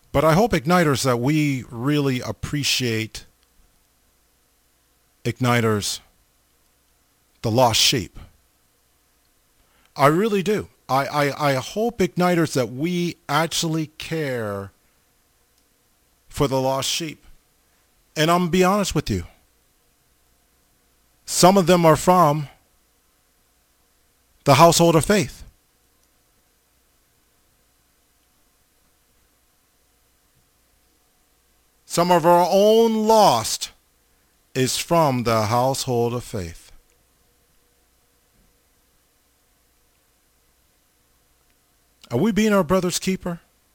But I hope, Igniters, that we really appreciate, Igniters, the lost sheep. I really do. I hope, Igniters, that we actually care for the lost sheep. And I'm going to be honest with you. Some of them are from the household of faith. Some of our own lost is from the household of faith. Are we being our brother's keeper?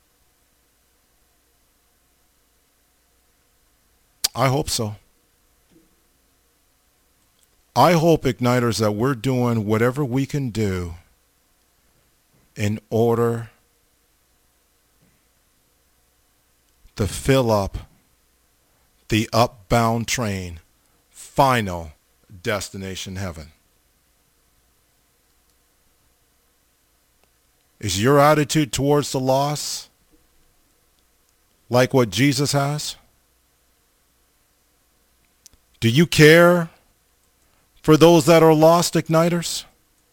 I hope so. I hope, Igniters, that we're doing whatever we can do in order to fill up the upbound train, final destination heaven. Is your attitude towards the lost like what Jesus has? Do you care for those that are lost, Igniters?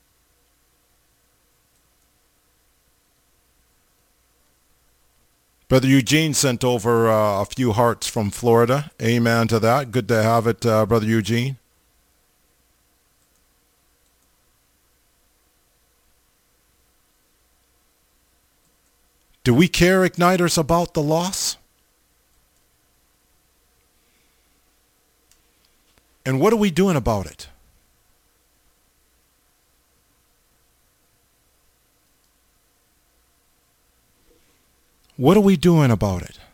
Brother Eugene sent over a few hearts from Florida. Amen to that. Good to have it, Brother Eugene. Do we care, Igniters, about the loss? And what are we doing about it? What are we doing about it?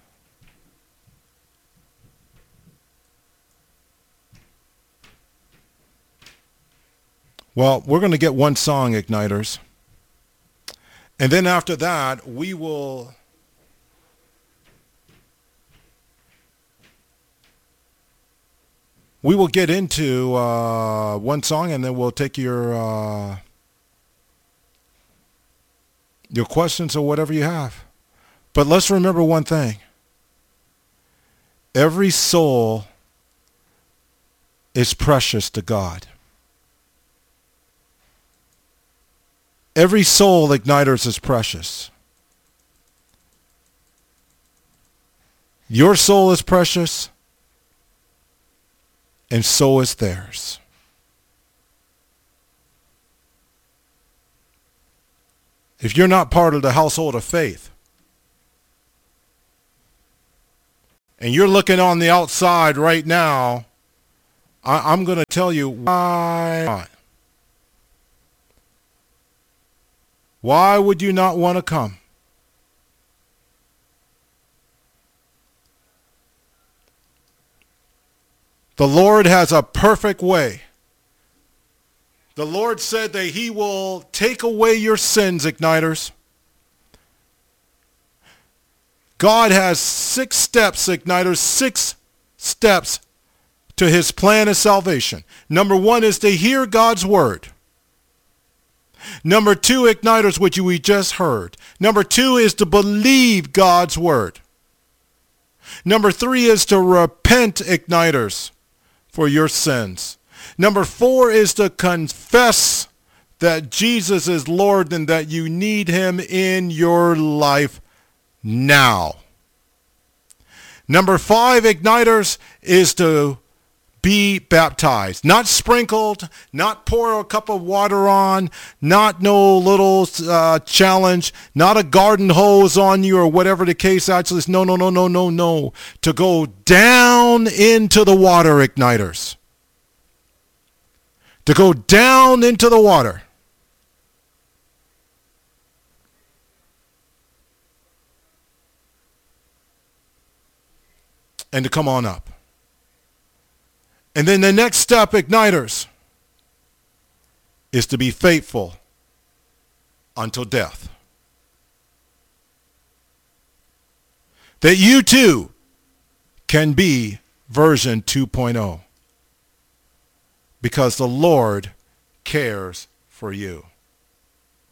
Well, we're going to get one song, Igniters. And then after that, we will get into one song, and then we'll take your questions or whatever you have. But let's remember one thing. Every soul is precious to God. Every soul, Igniters, is precious. Your soul is precious, and so is theirs. If you're not part of the household of faith, and you're looking on the outside right now, I'm going to tell you why not. Why would you not want to come? The Lord has a perfect way. The Lord said that he will take away your sins, Igniters. God has 6 steps, Igniters, 6 steps to his plan of salvation. Number 1 is to hear God's word. Number 2, Igniters, which we just heard. Number 2 is to believe God's word. Number 3 is to repent, Igniters, for your sins. Number 4 is to confess that Jesus is Lord and that you need him in your life now. Number 5, Igniters, is to be baptized. Not sprinkled, not pour a cup of water on, not no little challenge, not a garden hose on you or whatever the case actually is. No. To go down into the water, Igniters. To go down into the water. And to come on up. And then the next step, Igniters, is to be faithful until death. That you too can be version 2.0. Because the Lord cares for you.